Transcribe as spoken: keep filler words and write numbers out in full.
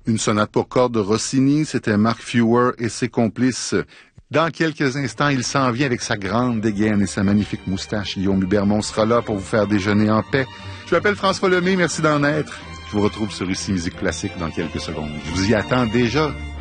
Une sonate pour cordes de Rossini, c'était Mark Fewer et ses complices. Dans quelques instants, il s'en vient avec sa grande dégaine et sa magnifique moustache. Guillaume Hubermont sera là pour vous faire déjeuner en paix. Je m'appelle François Lemay, merci d'en être. Je vous retrouve sur Ici Musique Classique dans quelques secondes. Je vous y attends déjà.